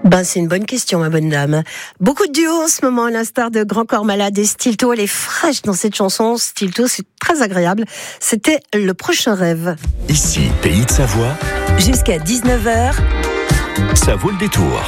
C'est une bonne question, ma bonne dame. Beaucoup de duos en ce moment, à l'instar de Grand Corps Malade et Stilto. Elle est fraîche dans cette chanson. Stilto, c'est très agréable. C'était Le Prochain Rêve. Ici, Pays de Savoie. Jusqu'à 19h. Ça vaut le détour.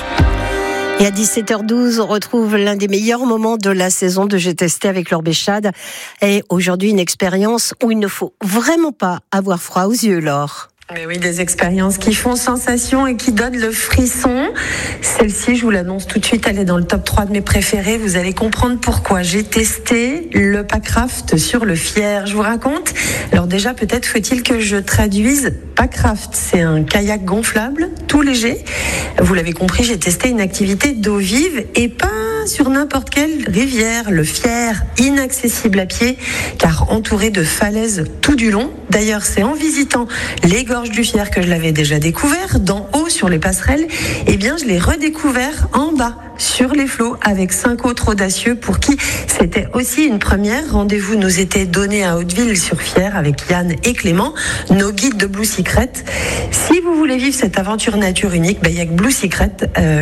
Et à 17h12, on retrouve l'un des meilleurs moments de la saison de J'ai testé avec Laure Béchade. Et aujourd'hui, une expérience où il ne faut vraiment pas avoir froid aux yeux, Laure. Mais oui, des expériences qui font sensation et qui donnent le frisson. Celle-ci, je vous l'annonce tout de suite, elle est dans le top 3 de mes préférés. Vous allez comprendre pourquoi. J'ai testé le Packraft sur le Fier. Je vous raconte. Alors déjà, peut-être faut-il que je traduise. Packraft, c'est un kayak gonflable, tout léger. Vous l'avez compris, j'ai testé une activité d'eau vive et pas sur n'importe quelle rivière. Le Fier, inaccessible à pied, car entouré de falaises tout du long. D'ailleurs, c'est en visitant les gorges du Fier que je l'avais déjà découvert, d'en haut sur les passerelles, eh bien je l'ai redécouvert en bas sur les flots avec 5 autres audacieux pour qui c'était aussi une première. Rendez-vous nous était donné à Hauteville sur Fier avec Yann et Clément, nos guides de Blue Secret. Si vous voulez vivre cette aventure nature unique, il y a que Blue Secret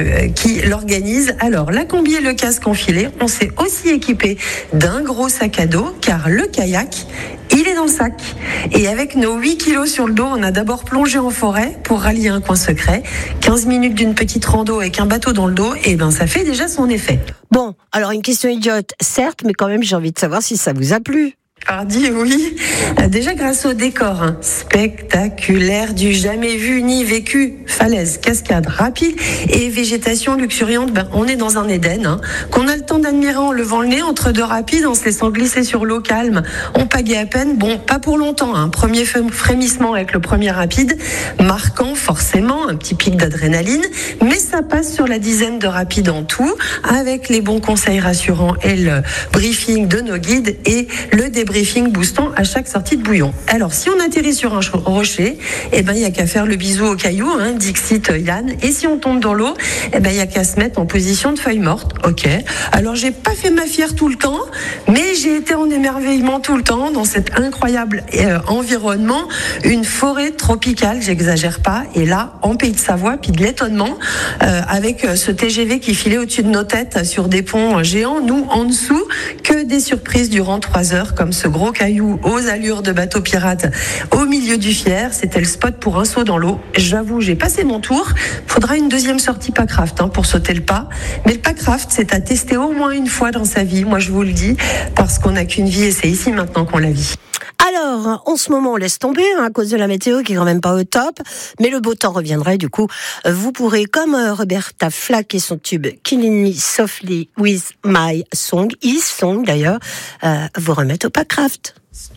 qui l'organise. Alors la combi et le casque enfilé, on s'est aussi équipé d'un gros sac à dos car le kayak, il est dans le sac. Et avec nos 8 kilos sur le dos, on a d'abord plongé en forêt pour rallier un coin secret. 15 minutes d'une petite rando avec un bateau dans le dos, et ça fait déjà son effet. Bon, alors une question idiote, certes, mais quand même j'ai envie de savoir si ça vous a plu. Pardi, oui. Déjà grâce au décor spectaculaire, du jamais vu ni vécu, falaise, cascade rapide et végétation luxuriante, on est dans un Éden qu'on a le temps d'admirer en levant le nez entre deux rapides, en se laissant glisser sur l'eau calme. On pagaie à peine, pas pour longtemps. Premier frémissement avec le premier rapide, marquant forcément un petit pic d'adrénaline, mais ça passe sur la dizaine de rapides en tout, avec les bons conseils rassurants et le briefing de nos guides et le débriefing boostant à chaque sortie de bouillon. Alors, si on atterrit sur un rocher, il n'y a qu'à faire le bisou au caillou, Dixit Yann. Et si on tombe dans l'eau, il n'y a qu'à se mettre en position de feuille morte. Ok. Alors, j'ai pas fait ma fière tout le temps, mais j'ai été en émerveillement tout le temps dans cet incroyable environnement. Une forêt tropicale, j'exagère pas. Et là, en Pays de Savoie, puis de l'étonnement, avec ce TGV qui filait au-dessus de nos têtes sur des ponts géants, nous, en dessous, que des surprises durant 3 heures, comme ce gros caillou aux allures de bateau pirate au milieu du Fier. C'était le spot pour un saut dans l'eau. J'avoue, j'ai passé mon tour. Faudra une deuxième sortie Packraft pour sauter le pas. Mais le Packraft, c'est à tester au moins une fois dans sa vie. Moi, je vous le dis, parce qu'on n'a qu'une vie et c'est ici maintenant qu'on la vit. Alors, en ce moment, on laisse tomber à cause de la météo qui est quand même pas au top, mais le beau temps reviendrait. Du coup, vous pourrez, comme Roberta Flack et son tube Killing Me Softly with My Song, His Song d'ailleurs, vous remettre au Packraft.